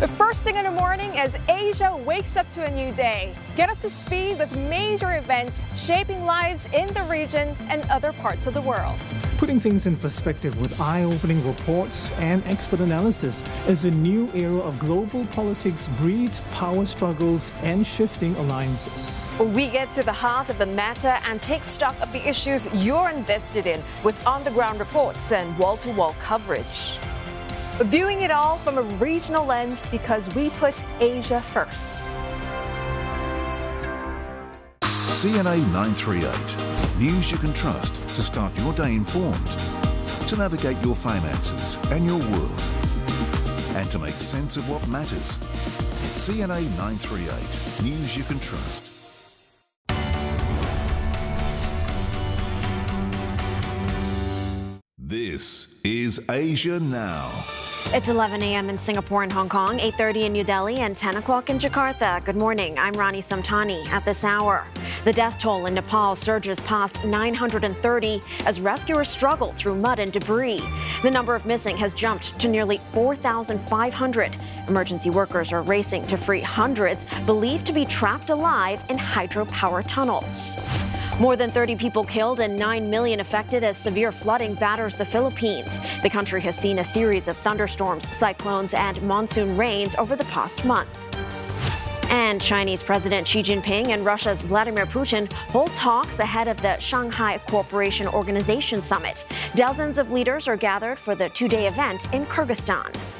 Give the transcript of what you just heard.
The first thing in the morning as Asia wakes up to a new day. Get up to speed with major events shaping lives in the region and other parts of the world. Putting things in perspective with eye-opening reports and expert analysis as a new era of global politics breeds power struggles and shifting alliances. We get to the heart of the matter and take stock of the issues you're invested in with on-the-ground reports and wall-to-wall coverage. Viewing it all from a regional lens because we put Asia first. CNA 938. News you can trust to start your day informed, to navigate your finances and your world, and to make sense of what matters. CNA 938. News you can trust. This is Asia Now. It's 11 a.m. in Singapore and Hong Kong, 8:30 in New Delhi, and 10 o'clock in Jakarta. Good morning. I'm Rani Samtani. At this hour, the death toll in Nepal surges past 930 as rescuers struggle through mud and debris. The number of missing has jumped to nearly 4,500. Emergency workers are racing to free hundreds believed to be trapped alive in hydropower tunnels. More than 30 people killed and 9 million affected as severe flooding batters the Philippines. The country has seen a series of thunderstorms, cyclones, and monsoon rains over the past month. And Chinese President Xi Jinping and Russia's Vladimir Putin hold talks ahead of the Shanghai Cooperation Organization Summit. Dozens of leaders are gathered for the two-day event in Kyrgyzstan.